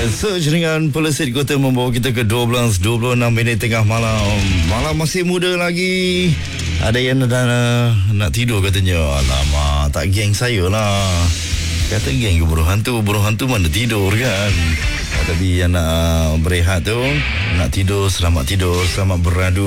Search dengan Pelesit Kota membawa kita ke 12.26 minit tengah malam. Malam masih muda lagi. Ada yang nak tidur katanya. Alamak, tak geng saya lah. Kata geng ke buruh hantu mana tidur kan. Tapi yang nak berehat tu, nak tidur, selamat beradu.